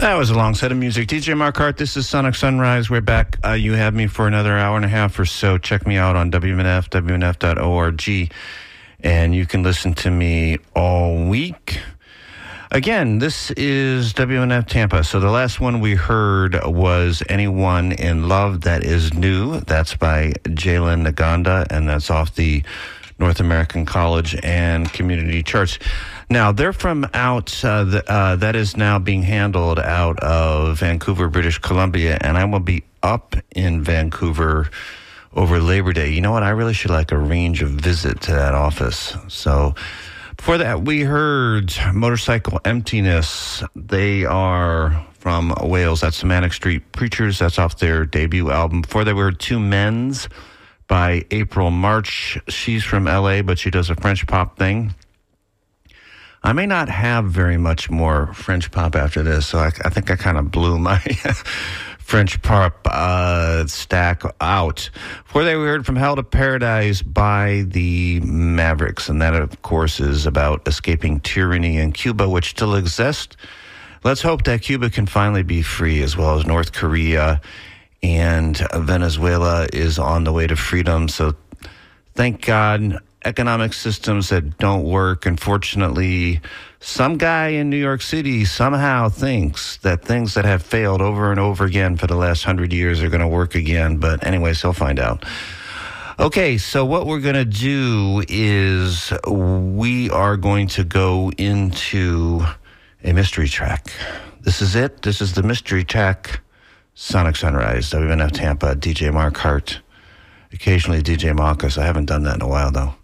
That was a long set of music. DJ Mark Hart, this is Sonic Sunrise. We're back. You have me for another hour and a half or so. Check me out on WNF, WNF.org. And you can listen to me all week. Again, this is WNF Tampa. So the last one we heard was Anyone in Love That Is New. That's by Jalen Naganda, and that's off the North American College and Community Charts. Now, they're from out, that is now being handled out of Vancouver, British Columbia, and I will be up in Vancouver over Labor Day. You know what? I really should arrange a visit to that office. So before that, we heard Motorcycle Emptiness. They are from Wales. That's the Manic Street Preachers. That's off their debut album. Before that, we heard Two Men's by April March. She's from LA, but she does a French pop thing. I may not have very much more French pop after this, so I think I kind of blew my French pop stack out. Before that, we heard From Hell to Paradise by the Mavericks, and that, of course, is about escaping tyranny in Cuba, which still exists. Let's hope that Cuba can finally be free, as well as North Korea, and Venezuela is on the way to freedom. So thank God. Economic systems that don't work. Unfortunately, some guy in New York City somehow thinks that things that have failed over and over again for the last 100 years are going to work again. But anyways, he'll find out. Okay, so what we're going to do is we are going to go into a mystery track. This is it. This is the mystery track. Sonic Sunrise, WNF Tampa, DJ Mark Hart. Occasionally DJ Marcus. I haven't done that in a while, though.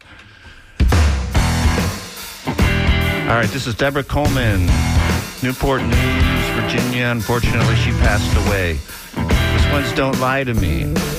All right, this is Deborah Coleman, Newport News, Virginia. Unfortunately, she passed away. This one's Don't Lie to Me.